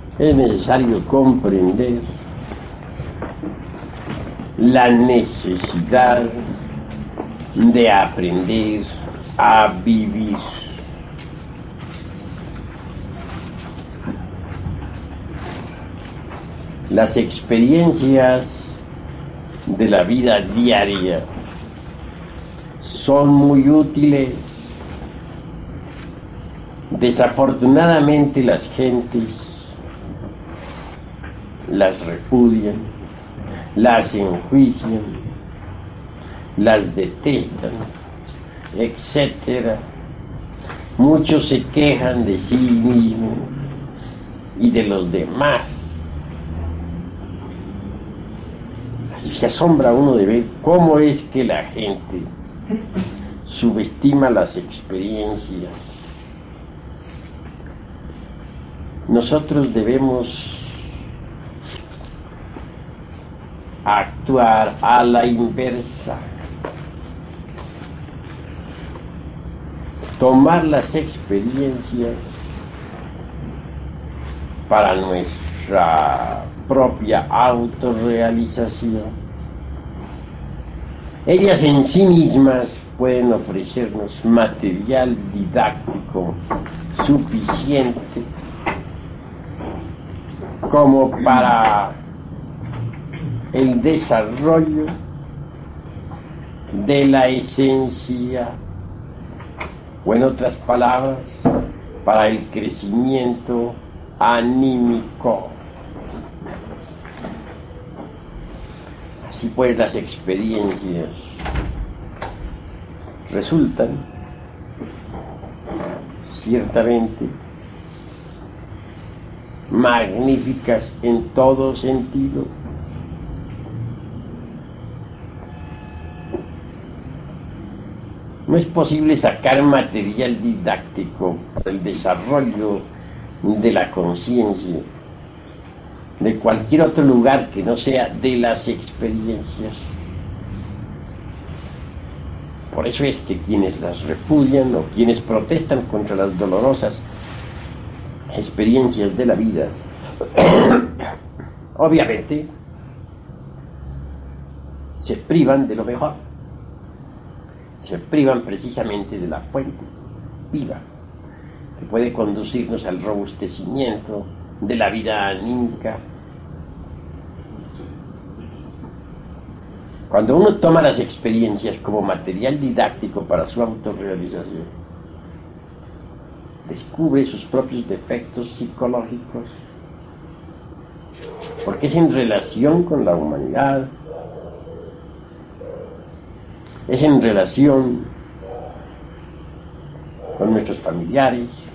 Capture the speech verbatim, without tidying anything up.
es necesario comprender la necesidad de aprender a vivir. Las experiencias de la vida diaria son muy útiles. Desafortunadamente las gentes las repudian, las enjuician, las detestan, etcétera. Muchos se quejan de sí mismos y de los demás. Se asombra uno de ver cómo es que la gente subestima las experiencias. Nosotros debemos actuar a la inversa. Tomar las experiencias para nuestra propia autorrealización. Ellas en sí mismas pueden ofrecernos material didáctico suficiente como para el desarrollo de la esencia, o en otras palabras, para el crecimiento anímico. Así pues, las experiencias resultan ciertamente magníficas en todo sentido. No es posible sacar material didáctico para el desarrollo de la conciencia de cualquier otro lugar que no sea de las experiencias. Por eso es que quienes las repudian o quienes protestan contra las dolorosas experiencias de la vida, obviamente se privan de lo mejor, se privan precisamente de la fuente viva que puede conducirnos al robustecimiento de la vida anímica. Cuando uno toma las experiencias como material didáctico para su autorrealización, descubre sus propios defectos psicológicos, porque es en relación con la humanidad, es en relación con nuestros familiares,